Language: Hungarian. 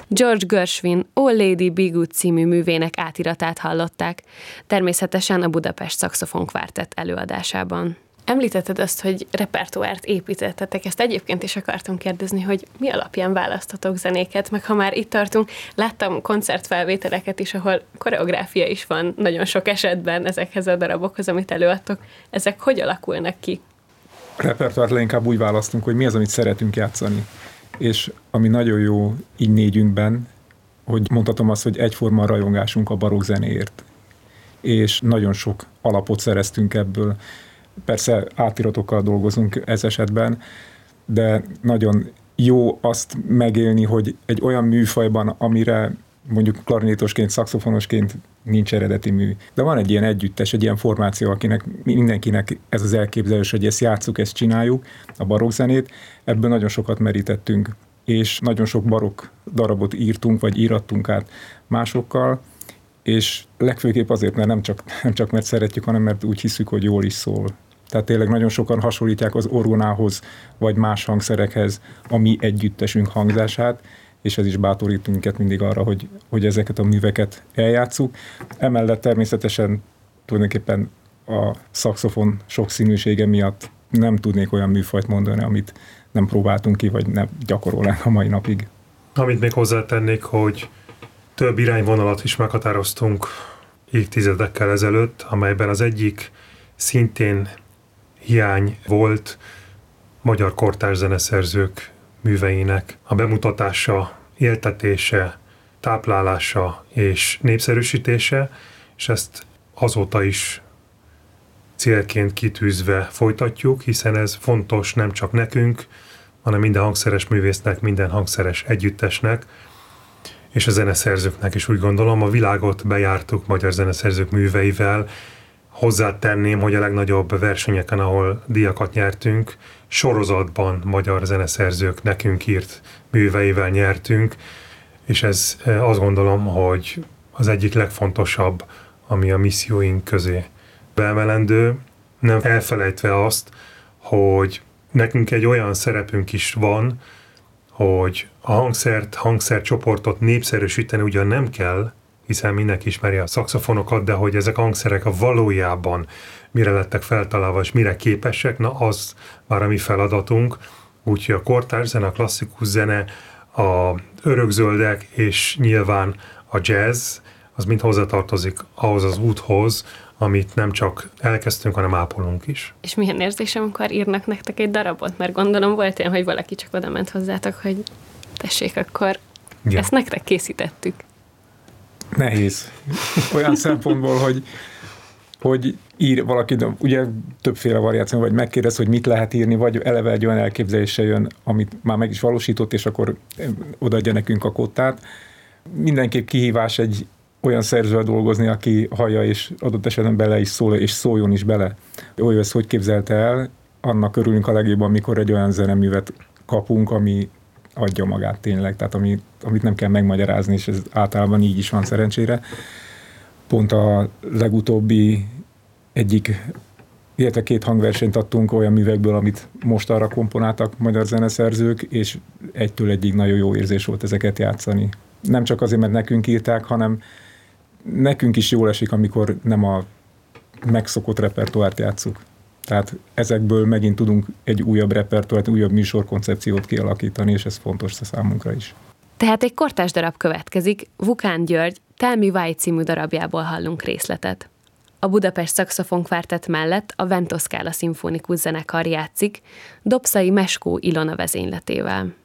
George Gershwin All Lady Be Good című művének átiratát hallották, természetesen a Budapest Szaxofon Kvártett előadásában. Említetted azt, hogy repertoárt építettetek, ezt egyébként is akartam kérdezni, hogy mi alapján választatok zenéket, meg ha már itt tartunk, láttam koncertfelvételeket is, ahol koreográfia is van nagyon sok esetben ezekhez a darabokhoz, amit előadtok. Ezek hogy alakulnak ki? Repertoárt inkább úgy választunk, hogy mi az, amit szeretünk játszani. És ami nagyon jó így négyünkben, hogy mondhatom azt, hogy egyforma a rajongásunk a barokk zenéért. És nagyon sok alapot szereztünk ebből. Persze átiratokkal dolgozunk ez esetben, de nagyon jó azt megélni, hogy egy olyan műfajban, amire mondjuk klarinétosként, szaxofonosként nincs eredeti mű. De van egy ilyen együttes, egy ilyen formáció, akinek mindenkinek ez az elképzelés, hogy ezt játsszuk, ezt csináljuk, a barokkzenét, ebből nagyon sokat merítettünk, és nagyon sok barokk darabot írtunk, vagy írattunk át másokkal, és legfőképp azért, mert nem csak mert szeretjük, hanem mert úgy hiszük, hogy jól is szól. Tehát tényleg nagyon sokan hasonlítják az orgonához, vagy más hangszerekhez a mi együttesünk hangzását, és ez is bátorít minket mindig arra, hogy ezeket a műveket eljátsszuk. Emellett természetesen tulajdonképpen a szaxofon sokszínűsége miatt nem tudnék olyan műfajt mondani, amit nem próbáltunk ki, vagy nem gyakorolnánk a mai napig. Amit még hozzátennék, hogy több irányvonalat is meghatároztunk évtizedekkel ezelőtt, amelyben az egyik szintén hiány volt magyar kortárs zeneszerzők műveinek a bemutatása, éltetése, táplálása és népszerűsítése, és ezt azóta is célként kitűzve folytatjuk, hiszen ez fontos nem csak nekünk, hanem minden hangszeres művésznek, minden hangszeres együttesnek, és a zeneszerzőknek is úgy gondolom. A világot bejártuk magyar zeneszerzők műveivel. Hozzátenném, hogy a legnagyobb versenyeken, ahol díjakat nyertünk, sorozatban magyar zeneszerzők nekünk írt műveivel nyertünk, és ez azt gondolom, hogy az egyik legfontosabb, ami a misszióink közé beemelendő, nem elfelejtve azt, hogy nekünk egy olyan szerepünk is van, hogy a hangszercsoportot népszerűsíteni ugyan nem kell, hiszen mindenki ismeri a szaxofonokat, de hogy ezek a hangszerek valójában mire lettek feltalálva, és mire képesek, na az már a mi feladatunk. Úgyhogy a kortárs zene, a klasszikus zene, a örökzöldek és nyilván a jazz, az mind hozzátartozik ahhoz az úthoz, amit nem csak elkezdtünk, hanem ápolunk is. És milyen érzés, amikor írnak nektek egy darabot? Mert gondolom volt olyan, hogy valaki csak oda ment hozzátok, hogy tessék, akkor ezt nektek készítettük. Nehéz. Olyan szempontból, hogy ír valaki, ugye többféle variáció, vagy megkérdez, hogy mit lehet írni, vagy eleve egy olyan elképzelése jön, amit már meg is valósított, és akkor odaadja nekünk a kottát. Mindenképp kihívás egy olyan szerzővel dolgozni, aki hallja, és adott esetben bele is szól, és szóljon is bele. Olyan, ezt hogy képzelte el, annak örülünk a legjobban, amikor egy olyan zeneművet kapunk, ami adja magát tényleg, tehát amit nem kell megmagyarázni, és ez általában így is van szerencsére. Pont a legutóbbi illetve 2 hangversenyt adtunk olyan művekből, amit most arra komponáltak magyar zeneszerzők, és egytől egyig nagyon jó érzés volt ezeket játszani. Nem csak azért, mert nekünk írták, hanem nekünk is jól esik, amikor nem a megszokott repertoárt játsszuk. Tehát ezekből megint tudunk egy újabb repertoárt, újabb műsorkoncepciót kialakítani, és ez fontos a számunkra is. Tehát egy kortárs darab következik, Vukán György Tell Me Why című darabjából hallunk részletet. A Budapest Szaxofon Kvártett mellett a Ventoscala Szimfonikus Zenekar játszik, Dobszai Meskó Ilona vezényletével.